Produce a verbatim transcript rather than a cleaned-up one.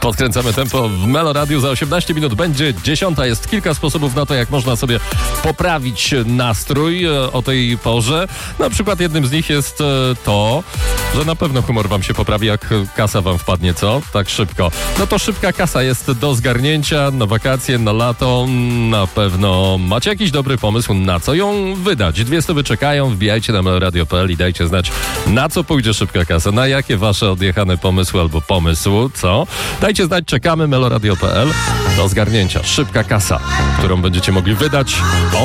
Podkręcamy tempo w Meloradiu. Za osiemnaście minut będzie dziesiąta. Jest kilka sposobów na to, jak można sobie poprawić nastrój o tej porze. Na przykład jednym z nich jest to, że na pewno humor wam się poprawi, jak kasa wam wpadnie, co? Tak szybko. No to szybka kasa jest do zgarnięcia na wakacje, na lato. Na pewno macie jakiś dobry pomysł, na co ją wydać. Dwie stówy czekają, wbijajcie na meloradio kropka p l i dajcie znać, na co pójdzie szybka kasa, na jakie wasze odjechane pomysły albo pomysł, co? Dajcie znać, czekamy, meloradio kropka p l do zgarnięcia. Szybka kasa, którą będziecie mogli wydać